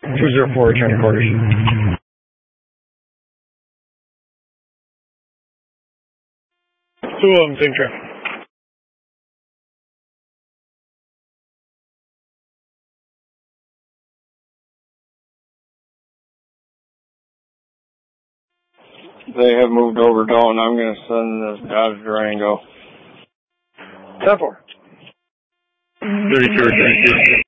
204, return to quarters. Two of them, same trip. They have moved over Dawn. I'm going to send this Dodge Durango. 10-4. 32, 32.